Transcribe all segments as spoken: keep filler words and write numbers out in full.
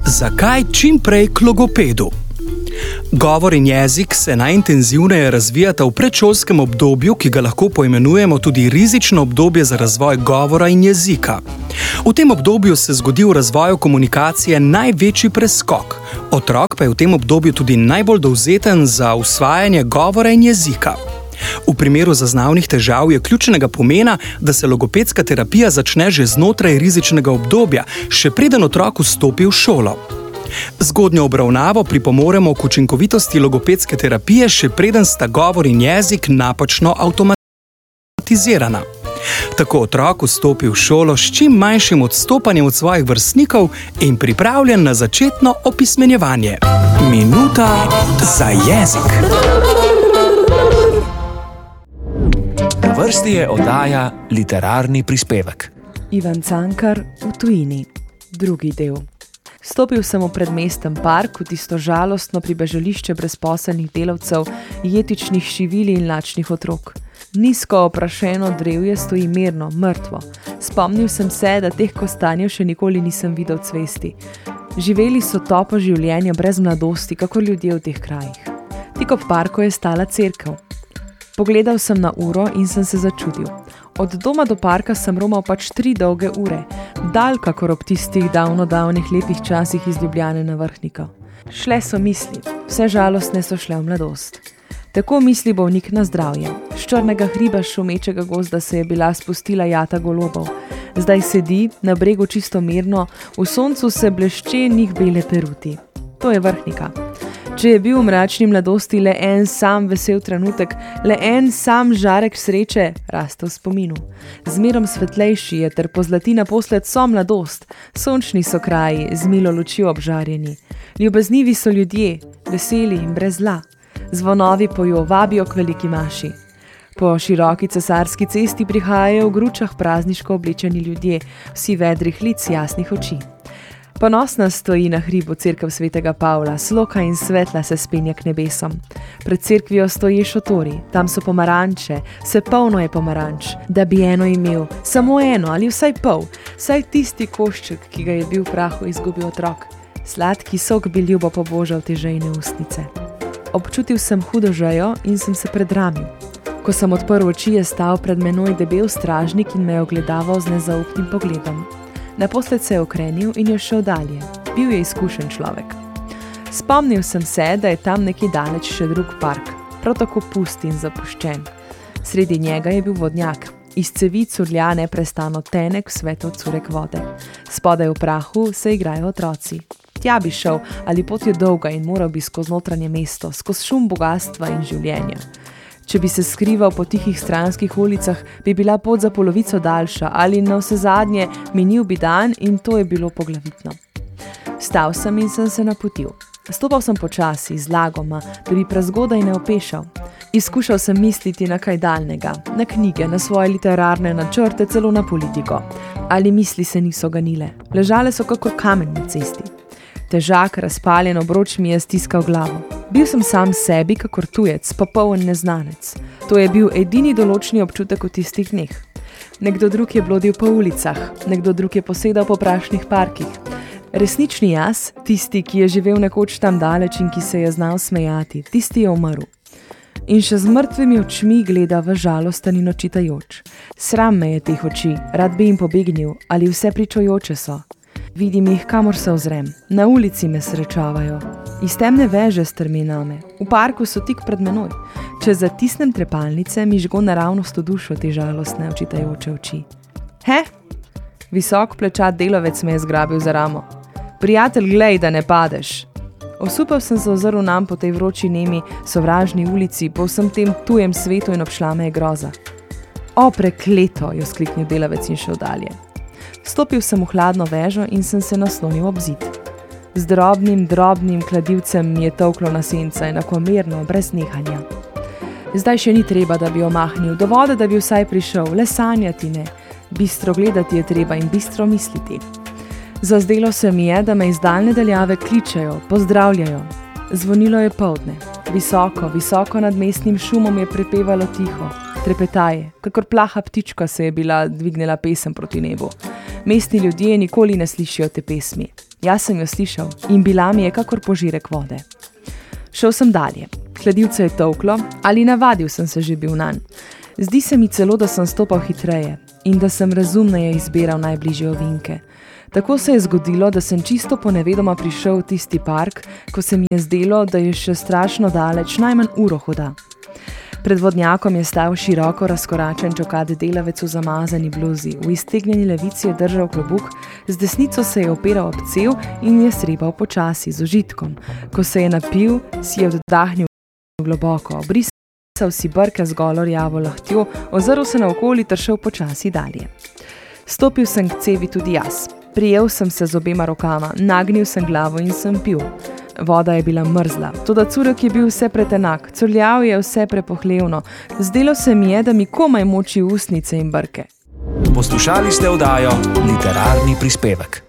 Zakaj čim prej k logopedu? Govor in jezik se najintenzivneje razvijata v predšolskem obdobju, ki ga lahko poimenujemo tudi rizično obdobje za razvoj govora in jezika. V tem obdobju se zgodi v razvoju komunikacije največji preskok. Otrok pa je v tem obdobju tudi najbolj dovzeten za usvajanje govora in jezika. V primeru zaznavnih težav je ključnega pomena, da se logopedska terapija začne že znotraj rizičnega obdobja, še preden otrok vstopi v šolo. Zgodnjo obravnavo pripomoremo k učinkovitosti logopedske terapije, še preden sta govor in jezik napačno avtomatizirana. Tako otrok vstopi v šolo s čim manjšim odstopanjem od svojih vrstnikov in pripravljen na začetno opismenjevanje. Minuta za jezik. Na vrsti je oddaja Literarni prispevek. Ivan Cankar v tujini. Drugi del. Stopil sem v predmesten park, v tisto žalostno pribežališče brezposelnih delavcev, jetičnih šivili in lačnih otrok. Nizko oprašeno drevje stoji mirno, mrtvo. Spomnil sem se, da teh kostanjev še nikoli nisem videl cvesti. Živeli so topo življenje brez mladosti, kakor ljudje v teh krajih. Tik ob parku je stala cerkev. Pogledal sem na uro in sem se začudil. Od doma do parka sem romal pač tri dolge ure, dalj kakor ob tistih davno davnih lepih časih iz Ljubljane na Vrhnika. Šle so misli, vse žalostne so šle v mladost. Tako misli bolnik na zdravje. Z črnega hriba šumečega gozda se je bila spustila jata golobov. Zdaj sedi, na bregu čisto mirno, v soncu se blešče njih bele peruti. To je Vrhnika. Če je bil v mračni mladosti le en sam vesel trenutek, le en sam žarek sreče, raste v spominu. Zmerom svetlejši je ter pozlati naposled so mladost, sončni so kraji, z milo lučjo obžarjeni. Ljubeznivi so ljudje, veseli in brez zla. Zvonovi pojo vabijo k veliki maši. Po široki cesarski cesti prihajajo v gručah prazniško oblečeni ljudje, vsi vedrih lic, jasnih oči. Ponosna stoji na hribu cerkev svetega Pavla, sloka in svetla se spenja k nebesom. Pred cerkvijo stoji šotori, tam so pomaranče, vse polno je pomaranč, da bi eno imel, samo eno ali vsaj pol, vsaj tisti košček, ki ga je bil v prahu izgubil otrok. Sladki sok bi ljubo pobožal te žejne ustnice. Občutil sem hudo žejo in sem se predramil. Ko sem odprl oči, je stal pred menoj debel stražnik in me je ogledaval z nezaupnim pogledom. Naposled se je okrenil in je šel dalje. Bil je izkušen človek. Spomnil sem se, da je tam nekje daleč še drug park, prav tako pust in zapuščen. Sredi njega je bil vodnjak. Iz cevi curlja neprestano tenek svetov curek vode. Spodaj v prahu se igrajo otroci. Tja bi šel, ali pot je dolga in moral bi skozi notranje mesto, skozi šum bogastva in življenja. Če bi se skrival po tihih stranskih ulicah, bi bila pot za polovico daljša ali na vse zadnje minil bi dan in to je bilo poglavitno. Vstal sem in sem se napotil. Stopal sem počasi, zlagoma, da bi prezgodaj ne opešal. Izkušal sem misliti na kaj daljnega, na knjige, na svoje literarne načrte, celo na politiko. Ali misli se niso ganile. Ležale so kakor kamen na cesti. Težak, razpaljen obroč mi je stiskal glavo. Bil sem sam sebi, kakor tujec, popoln neznanec. To je bil edini določni občutek v tistih dneh. Nekdo drug je blodil po ulicah, nekdo drug je posedal po prašnih parkih. Resnični jaz, tisti, ki je živel nekoč tam daleč in ki se je znal smejati, tisti je umrl. In še z mrtvimi očmi gleda v žalosten in očitajoč. Sram me je teh oči, rad bi jim pobegnil, ali vse pričujoče so. Vidim jih, kamor se ozrem. Na ulici me srečavajo. Iz temne veže strmi name. V parku so tik pred menoj. Če zatisnem trepalnice, mi žgo naravnost v dušo te žalostne očitajoče oči. He? Visok plečat delavec me je zgrabil za ramo. Prijatelj, glej, da ne padeš. Osupal sem se ozrl nam po tej vroči nemi, sovražni ulici, po vsem tem tujem svetu in obšla me je groza. O, prekleto, je vzkliknil delavec in šel dalje. Stopil sem v hladno vežo in sem se naslonil ob zid. Z drobnim, drobnim kladivcem mi je tolklo na senca, enakomerno, brez nehanja. Zdaj še ni treba, da bi omahnil, do vode, da bi vsaj prišel, le sanjati ne. Bistro gledati je treba in bistro misliti. Zazdelo se mi je, da me iz daljne daljave kličejo, pozdravljajo. Zvonilo je poldne. Visoko, visoko nad mestnim šumom je prepevalo tiho. Trepetaje, kakor plaha ptička se je bila dvignila pesem proti nebu. Mestni ljudje nikoli ne slišijo te pesmi. Jaz sem jo slišal in bila mi je kakor požirek vode. Šel sem dalje. Kladivce je tolklo ali navadil sem se že bil nanj. Zdi se mi celo, da sem stopal hitreje in da sem razumneje izbiral najbližje ovinke. Tako se je zgodilo, da sem čisto ponevedoma prišel v tisti park, ko se mi je zdelo, da je še strašno daleč, najmanj uro hoda. Pred vodnjakom je stal široko razkoračen čokat delavec v zamazani bluzi, v iztegnjeni levici je držal klobuk, z desnico se je opiral ob cev in je srebal počasi z užitkom. Ko se je napil, si je oddahnil globoko, obrisal si brke z golo rjavo lahtjo, ozrl se naokoli ter šel počasi dalje. Stopil sem k cevi tudi jaz. Prijel sem se z obema rokama, nagnil sem glavo in sem pil. Voda je bila mrzla, toda curek je bil vse pretenak, curljal je vse prepohlevno. Zdelo se mi je, da mi komaj moči ustnice in brke. Poslušali ste oddajo Literarni prispevek.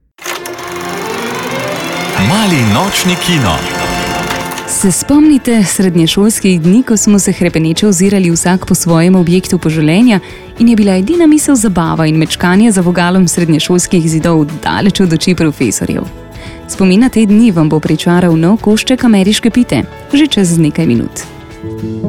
Mali nočni kino. Se spomnite srednješolskih dni, ko smo se hrepeneče ozirali vsak po svojem objektu poživljenja in je bila edina misel zabava in mečkanje za vogalom srednješolskih zidov daleč od oči profesorjev? Spomin na te dni vam bo pričaral nov košček ameriške pite, že čez nekaj minut.